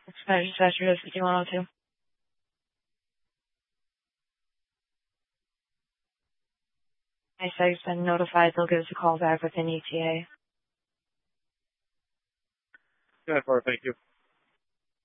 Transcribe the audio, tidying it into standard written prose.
Spanish dispatcher to 5102. ISEG's been notified they'll give us a call back within ETA. Good, thank you.